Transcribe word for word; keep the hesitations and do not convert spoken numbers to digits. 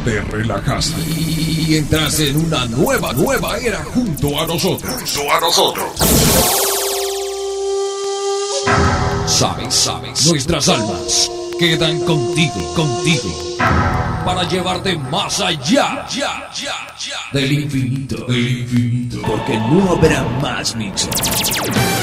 te relajaste y entras en una nueva, nueva era junto a nosotros. Junto a nosotros. Sabes, sabes, nuestras almas quedan contigo, contigo, para llevarte más allá, ya, ya, ya, del infinito, del infinito, porque no habrá más mixes.